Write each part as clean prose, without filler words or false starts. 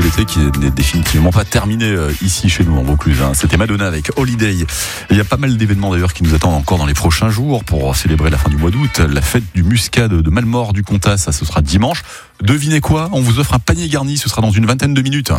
l'été qui n'est définitivement pas terminé ici chez nous en Vaucluse. C'était Madonna avec Holiday. Il y a pas mal d'événements d'ailleurs qui nous attendent encore dans les prochains jours pour célébrer la fin du mois d'août. La fête du Muscade de Malmort du Comtat, ça ce sera dimanche. Devinez quoi ? On vous offre un panier garni, ce sera dans une vingtaine de minutes.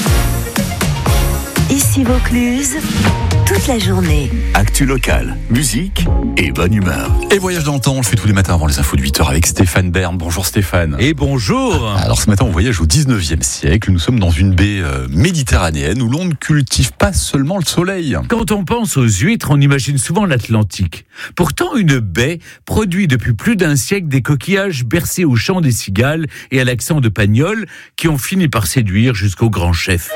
Ici Vaucluse, toute la journée. Actu locale, musique et bonne humeur. Et voyage dans le temps, on le fait tous les matins avant les infos de 8h avec Stéphane Bern. Bonjour Stéphane. Et bonjour. Alors ce matin, on voyage au 19e siècle. Nous sommes dans une baie méditerranéenne où l'on ne cultive pas seulement le soleil. Quand on pense aux huîtres, on imagine souvent l'Atlantique. Pourtant, une baie produit depuis plus d'un siècle des coquillages bercés au chant des cigales et à l'accent de Pagnol qui ont fini par séduire jusqu'au grand chef.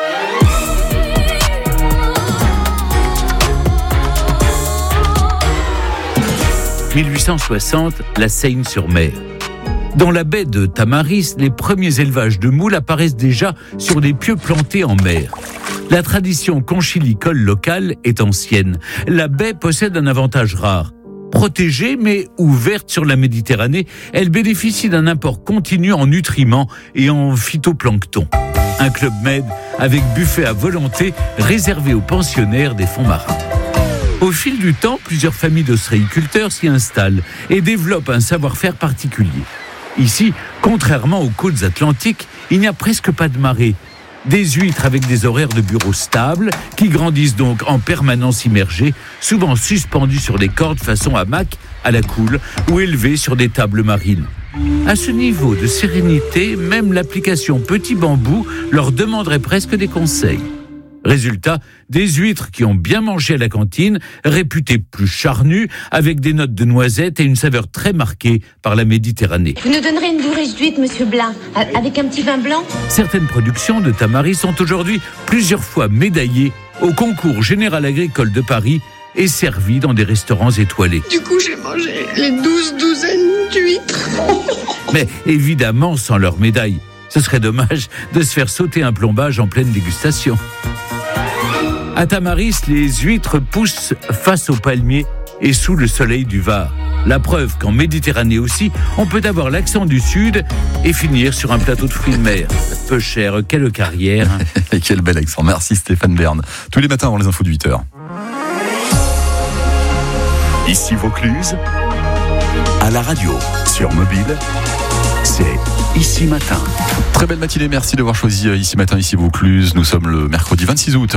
« 1860, la Seine-sur-Mer. Dans la baie de Tamaris, les premiers élevages de moules apparaissent déjà sur des pieux plantés en mer. La tradition conchilicole locale est ancienne. La baie possède un avantage rare. Protégée mais ouverte sur la Méditerranée, elle bénéficie d'un apport continu en nutriments et en phytoplancton. Un club med avec buffet à volonté réservé aux pensionnaires des fonds marins. Au fil du temps, plusieurs familles d'ostréiculteurs s'y installent et développent un savoir-faire particulier. Ici, contrairement aux côtes atlantiques, il n'y a presque pas de marée. Des huîtres avec des horaires de bureau stables, qui grandissent donc en permanence immergées, souvent suspendues sur des cordes façon hamac à la coule ou élevées sur des tables marines. À ce niveau de sérénité, même l'application Petit Bambou leur demanderait presque des conseils. Résultat, des huîtres qui ont bien mangé à la cantine, réputées plus charnues, avec des notes de noisettes et une saveur très marquée par la Méditerranée. Vous nous donnerez une bourrée d'huîtres, monsieur Blin, avec un petit vin blanc ? Certaines productions de Tamaris sont aujourd'hui plusieurs fois médaillées au concours général agricole de Paris et servies dans des restaurants étoilés. Du coup, j'ai mangé les 12 douzaines d'huîtres. Mais évidemment sans leur médaille. Ce serait dommage de se faire sauter un plombage en pleine dégustation. À Tamaris, les huîtres poussent face aux palmiers et sous le soleil du Var. La preuve qu'en Méditerranée aussi, on peut avoir l'accent du Sud et finir sur un plateau de fruits de mer. Peu cher, quelle carrière. Et quel bel accent. Merci Stéphane Bern. Tous les matins avant les infos de 8h. Ici Vaucluse, à la radio, sur mobile, c'est Ici Matin. Très belle matinée, merci d'avoir choisi Ici Matin, Ici Vaucluse. Nous sommes le mercredi 26 août.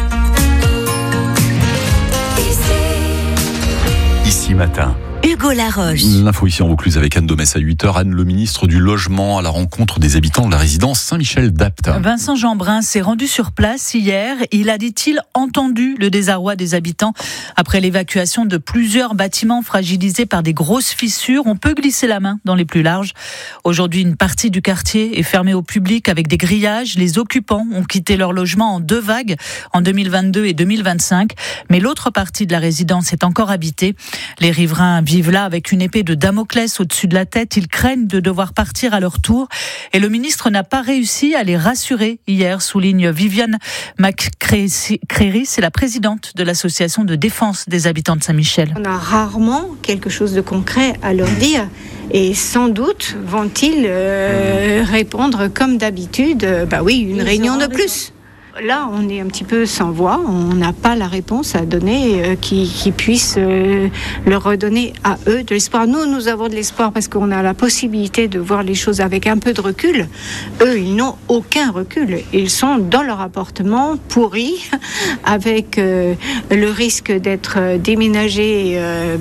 Ici Matin. Hugo Laroche. L'info ici en Vaucluse avec Anne Domès à 8h. Anne, le ministre du Logement, à la rencontre des habitants de la résidence Saint-Michel-d'Apt. Vincent Jeanbrun s'est rendu sur place hier. Il a, dit-il, entendu le désarroi des habitants. Après l'évacuation de plusieurs bâtiments fragilisés par des grosses fissures, on peut glisser la main dans les plus larges. Aujourd'hui, une partie du quartier est fermée au public avec des grillages. Les occupants ont quitté leur logement en 2 vagues, en 2022 et 2025. Mais l'autre partie de la résidence est encore habitée. Les riverains vivent là avec une épée de Damoclès au-dessus de la tête. Ils craignent de devoir partir à leur tour. Et le ministre n'a pas réussi à les rassurer hier, souligne Viviane McCréry. C'est la présidente de l'association de défense des habitants de Saint-Michel. On a rarement quelque chose de concret à leur dire. Et sans doute vont-ils répondre comme d'habitude, une réunion de plus. Là, on est un petit peu sans voix, on n'a pas la réponse à donner qui puisse leur redonner à eux de l'espoir. Nous avons de l'espoir parce qu'on a la possibilité de voir les choses avec un peu de recul. Eux, ils n'ont aucun recul. Ils sont dans leur appartement pourri, avec le risque d'être déménagés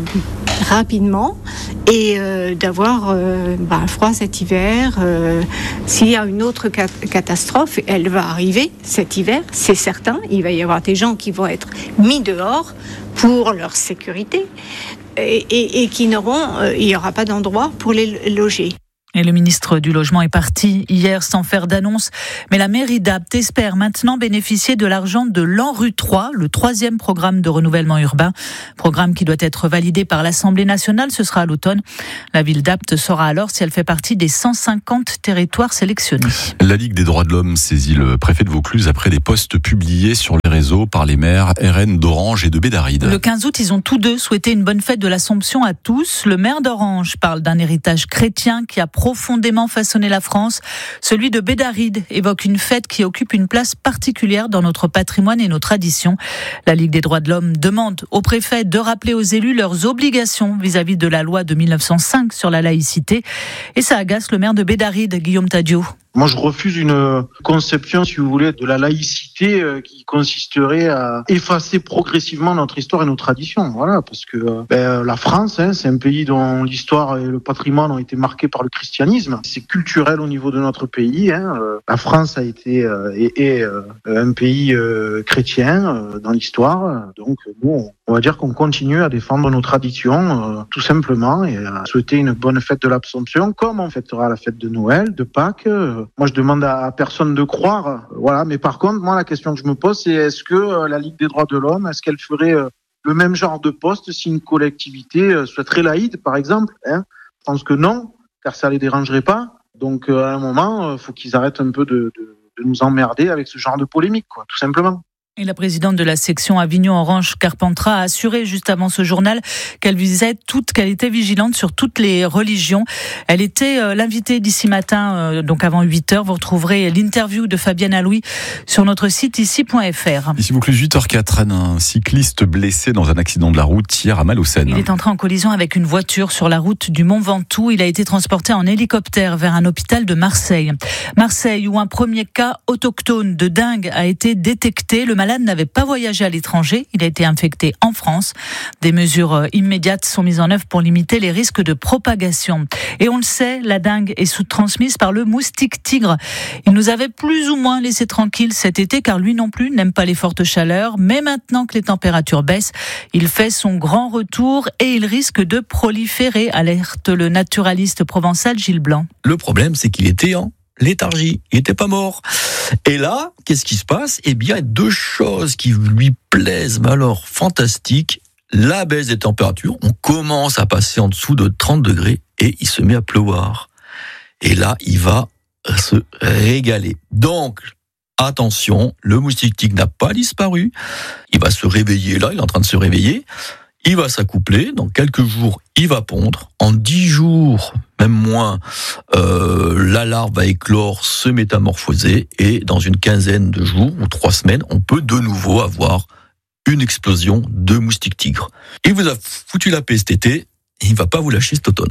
rapidement et d'avoir froid cet hiver. S'il y a une autre catastrophe, elle va arriver cet hiver, c'est certain. Il va y avoir des gens qui vont être mis dehors pour leur sécurité et qui il n'y aura pas d'endroit pour les loger. Et le ministre du Logement est parti hier sans faire d'annonce. Mais la mairie d'Apt espère maintenant bénéficier de l'argent de l'ANRU 3, le 3e programme de renouvellement urbain. Programme qui doit être validé par l'Assemblée nationale, ce sera à l'automne. La ville d'Apt saura alors si elle fait partie des 150 territoires sélectionnés. La Ligue des droits de l'homme saisit le préfet de Vaucluse après des posts publiés sur les réseaux par les maires RN d'Orange et de Bédaride. Le 15 août, ils ont tous deux souhaité une bonne fête de l'Assomption à tous. Le maire d'Orange parle d'un héritage chrétien qui a profondément façonné la France. Celui de Bédaride évoque une fête qui occupe une place particulière dans notre patrimoine et nos traditions. La Ligue des droits de l'homme demande au préfet de rappeler aux élus leurs obligations vis-à-vis de la loi de 1905 sur la laïcité. Et ça agace le maire de Bédaride, Guillaume Tadiot. Moi, je refuse une conception, si vous voulez, de la laïcité qui consisterait à effacer progressivement notre histoire et nos traditions. Voilà, parce que la France, c'est un pays dont l'histoire et le patrimoine ont été marqués par le christianisme. C'est culturel au niveau de notre pays. La France a été est un pays chrétien dans l'histoire. Donc, nous, on va dire qu'on continue à défendre nos traditions, tout simplement, et à souhaiter une bonne fête de l'Absomption, comme on fêtera la fête de Noël, de Pâques. Moi, je demande à personne de croire, voilà. Mais par contre, moi, la question que je me pose, c'est est-ce que la Ligue des droits de l'homme, est-ce qu'elle ferait le même genre de poste si une collectivité souhaiterait laïque, par exemple, Je pense que non, car ça les dérangerait pas. Donc, à un moment, faut qu'ils arrêtent un peu de nous emmerder avec ce genre de polémique, quoi, tout simplement. Et la présidente de la section Avignon-Orange Carpentras a assuré juste avant ce journal qu'elle était vigilante sur toutes les religions. Elle était l'invitée d'ici matin, donc avant 8h. Vous retrouverez l'interview de Fabienne Alouis sur notre site ici.fr. Ici Vaucluse, 8h04, un cycliste blessé dans un accident de la route hier à Malaucène. Il est entré en collision avec une voiture sur la route du Mont Ventoux. Il a été transporté en hélicoptère vers un hôpital de Marseille. Marseille, où un premier cas autochtone de dengue a été détecté. Le malade n'avait pas voyagé à l'étranger, il a été infecté en France. Des mesures immédiates sont mises en œuvre pour limiter les risques de propagation. Et on le sait, la dengue est transmise par le moustique tigre. Il nous avait plus ou moins laissé tranquilles cet été, car lui non plus n'aime pas les fortes chaleurs. Mais maintenant que les températures baissent, il fait son grand retour et il risque de proliférer, alerte le naturaliste provençal Gilles Blanc. Le problème, c'est qu'il était en léthargie, il n'était pas mort. Et là, qu'est-ce qui se passe ? Eh bien, deux choses qui lui plaisent, mais alors fantastiques. La baisse des températures, on commence à passer en dessous de 30 degrés et il se met à pleuvoir. Et là, il va se régaler. Donc, attention, le moustique tigre n'a pas disparu. Il va se réveiller là, il est en train de se réveiller. Il va s'accoupler, dans quelques jours, il va pondre. En 10 jours, même moins, la larve va éclore, se métamorphoser, et dans une quinzaine de jours ou 3 semaines, on peut de nouveau avoir une explosion de moustiques tigres. Il vous a foutu la paix cet été, et il ne va pas vous lâcher cet automne.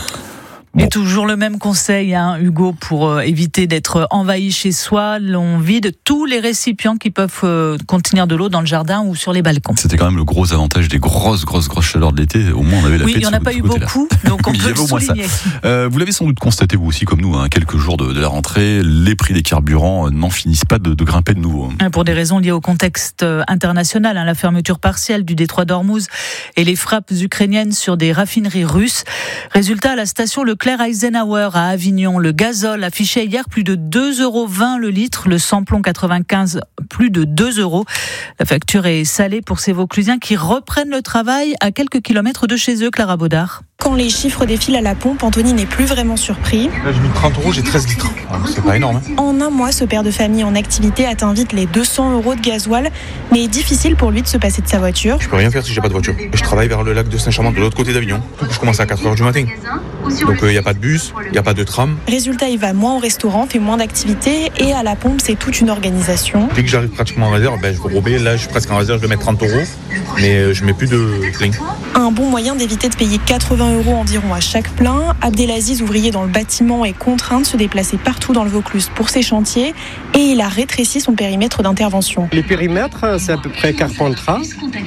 Bon. Et toujours le même conseil, Hugo, pour éviter d'être envahi chez soi. On vide tous les récipients qui peuvent contenir de l'eau dans le jardin ou sur les balcons. C'était quand même le gros avantage des grosses chaleurs de l'été. Au moins, on avait la paix. Oui, il n'y en a pas eu beaucoup, donc on peut le souligner. Vous l'avez sans doute constaté, vous aussi, comme nous, quelques jours de la rentrée, les prix des carburants n'en finissent pas de grimper de nouveau. Pour des raisons liées au contexte international, la fermeture partielle du détroit d'Ormuz et les frappes ukrainiennes sur des raffineries russes. Résultat, à la station Leclerc Eisenhower à Avignon, le gazole affichait hier plus de 2,20 € le litre, le samplon 95 plus de 2 €. La facture est salée pour ces Vauclusiens qui reprennent le travail à quelques kilomètres de chez eux. Clara Baudard. Quand les chiffres défilent à la pompe, Anthony n'est plus vraiment surpris. Là, j'ai mis 30 €, j'ai 13 litres. C'est pas énorme. En un mois, ce père de famille en activité atteint vite les 200 € de gasoil, mais difficile pour lui de se passer de sa voiture. Je peux rien faire si j'ai pas de voiture. Je travaille vers le lac de Saint-Chamond, de l'autre côté d'Avignon. Je commence à 4 h du matin. Donc il n'y a pas de bus, il n'y a pas de tram. Résultat, il va moins au restaurant, fait moins d'activités, et à la pompe, c'est toute une organisation. Dès que j'arrive pratiquement en réserve, je vais rober. Là, je suis presque en réserve, je vais mettre 30 €, mais je mets plus de plein. Un bon moyen d'éviter de payer 80 € environ à chaque plein. Abdelaziz, ouvrier dans le bâtiment, est contraint de se déplacer partout dans le Vaucluse pour ses chantiers, et il a rétréci son périmètre d'intervention. Les périmètres, c'est à peu près Carpentras,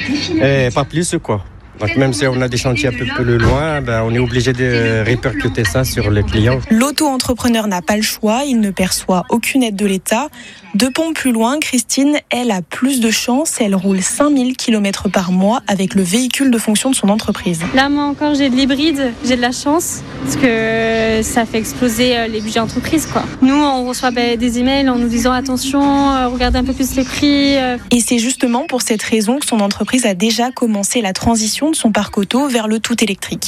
et pas plus quoi. Donc même si on a des chantiers un peu plus loin, on est obligé de répercuter ça sur les clients. L'auto-entrepreneur n'a pas le choix, il ne perçoit aucune aide de l'État. 2 pompes plus loin, Christine, elle, a plus de chance. Elle roule 5000 km par mois avec le véhicule de fonction de son entreprise. Là, moi encore, j'ai de l'hybride, j'ai de la chance parce que ça fait exploser les budgets entreprises, quoi. Nous, on reçoit des emails en nous disant attention, regardez un peu plus les prix. Et c'est justement pour cette raison que son entreprise a déjà commencé la transition de son parc auto vers le tout électrique.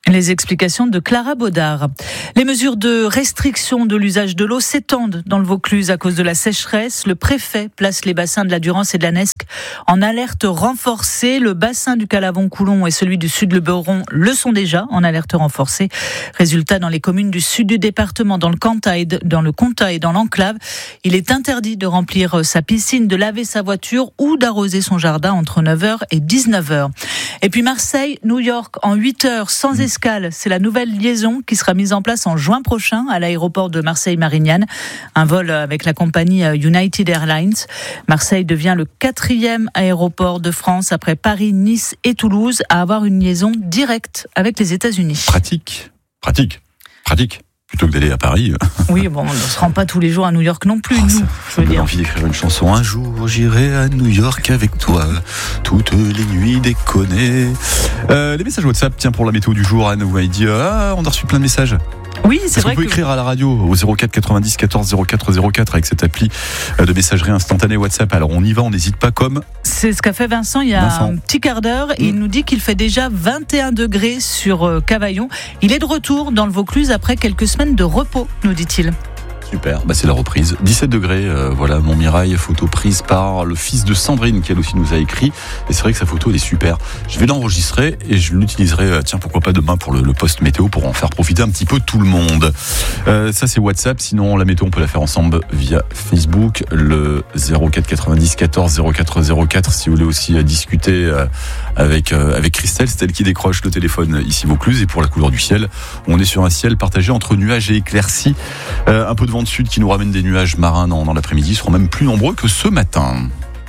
Les explications de Clara Baudard. Les mesures de restriction de l'usage de l'eau s'étendent dans le Vaucluse à cause de la sécheresse. Le préfet place les bassins de la Durance et de la Nesque en alerte renforcée. Le bassin du Calavon-Coulon et celui du Sud-le-Beron le sont déjà en alerte renforcée. Résultat, dans les communes du sud du département, dans le Comtat et dans l'Enclave, il est interdit de remplir sa piscine, de laver sa voiture ou d'arroser son jardin entre 9h et 19h. Et puis Marseille, New York en 8 heures sans escale. C'est la nouvelle liaison qui sera mise en place en juin prochain à l'aéroport de Marseille-Marignane. Un vol avec la compagnie United Airlines. Marseille devient le 4e aéroport de France après Paris, Nice et Toulouse à avoir une liaison directe avec les États-Unis. Pratique. Plutôt que d'aller à Paris. Oui, bon, on ne se rend pas tous les jours à New York non plus, nous. Ça me donne envie d'écrire une chanson. Un jour, j'irai à New York avec toi, toutes les nuits déconner. Les messages WhatsApp, tiens, pour la météo du jour, Anne, vous m'avez dit, on a reçu plein de messages. Oui, c'est vrai. On peut écrire à la radio au 04 90 14 04 04 avec cette appli de messagerie instantanée WhatsApp. Alors on y va, on n'hésite pas comme. C'est ce qu'a fait Vincent il y a un petit quart d'heure. Et il nous dit qu'il fait déjà 21 degrés sur Cavaillon. Il est de retour dans le Vaucluse après quelques semaines de repos, nous dit-il. Super, c'est la reprise. 17 degrés, voilà, Montmirail, photo prise par le fils de Sandrine qui elle aussi nous a écrit. Et c'est vrai que sa photo elle est super. Je vais l'enregistrer et je l'utiliserai, pourquoi pas demain pour le post météo pour en faire profiter un petit peu tout le monde. Ça c'est WhatsApp, sinon la météo on peut la faire ensemble via Facebook, le 04 90 14 04 04 si vous voulez aussi discuter avec Christelle, c'est elle qui décroche le téléphone ici Vaucluse. Et pour la couleur du ciel, on est sur un ciel partagé entre nuages et éclaircies, un peu de vent de sud qui nous ramène des nuages marins dans l'après-midi. Ils seront même plus nombreux que ce matin.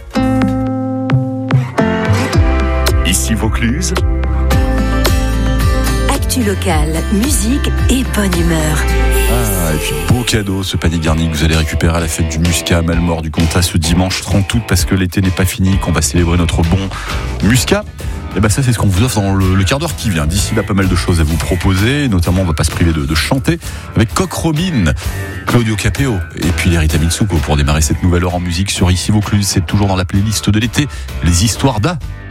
Ici Vaucluse. Actu locale, musique et bonne humeur. Et puis beau cadeau, ce panier garni que vous allez récupérer à la fête du Muscat à Malmort du Comtat ce dimanche 30 août, parce que l'été n'est pas fini, qu'on va célébrer notre bon Muscat. Et ça c'est ce qu'on vous offre dans le quart d'heure qui vient. D'ici là, pas mal de choses à vous proposer, notamment on va pas se priver de chanter avec Coq Robin, Claudio Capéo et puis Lerita Mitsuko pour démarrer cette nouvelle heure en musique sur Ici Vaucluse. C'est toujours dans la playlist de l'été, les histoires d'A.